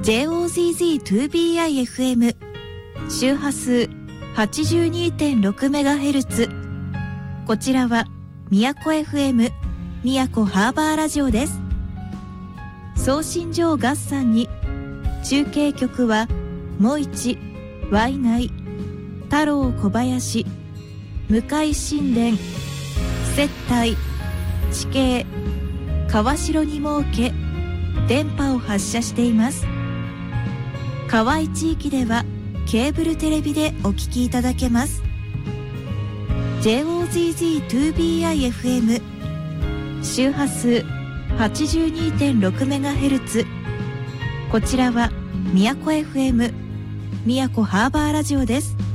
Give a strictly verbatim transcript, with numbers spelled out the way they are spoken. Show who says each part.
Speaker 1: ジェイオーゼットゼットツービーアイエフエム 周波数 はちじゅうにてんろくメガヘルツ。 こちらは宮古 エフエム 宮古ハーバーラジオです。送信所合算に中継局はもいち、ワイナイ、太郎小林、向井神殿、接待、地形、川城に設け電波を発射しています。河合地域ではケーブルテレビでお聞きいただけます。 ジェイオーゼットゼットツービーアイエフエム 周波数 はちじゅうにてんろくメガヘルツ。 こちらは宮古 エフエム 宮古ハーバーラジオです。